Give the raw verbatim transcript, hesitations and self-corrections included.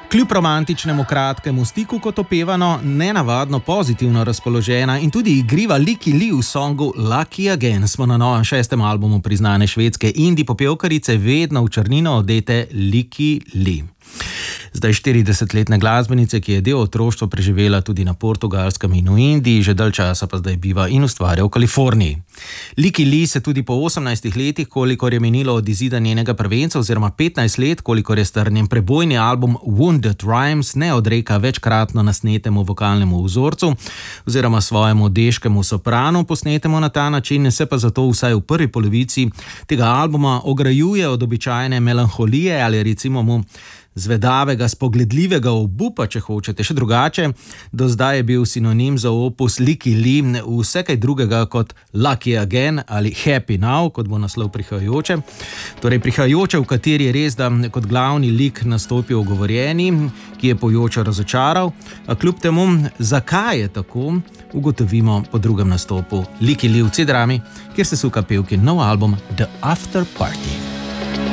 Kljub romantičnemu kratkemu stiku, kot opevano, nenavadno pozitivno razpoložena in tudi igriva Lykke Li v songu Lucky Again smo na novem šestem albumu priznane švedske indie popevkarice vedno v črnino odete Lykke Li. Zdaj štiridesetletne glasbenice, ki je del otroštva preživela tudi na Portugalskem in v Indiji, že dalj časa pa zdaj biva in ustvarja v Kaliforniji. Lykke Li se tudi po osemnajstih letih, kolikor je minilo od izida njenega prvenca, oziroma petnajst let, kolikor je star njen prebojni album Wounded Rhymes, ne odreka večkratno nasnetemu vokalnemu vzorcu oziroma svojemu deškemu sopranu, posnetemu na ta način, se pa zato vsaj v prvi polovici tega albuma ograjuje od običajne melanholije ali recimo mu zvedavega, spogledljivega obupa, če hočete še drugače. Do zdaj je bil sinonim za opus Lykke Li vse kaj drugega kot Lucky Again ali Happy Now, kot bo naslov prihajajoče. Torej prihajajoče, v kateri je res, da kot glavni lik nastopi ogovorjeni, ki je pojočo razočaral, a kljub temu, zakaj je tako, ugotovimo po drugem nastopu Lykke Li v C-drami, kjer se suka pevki nov album The After Party.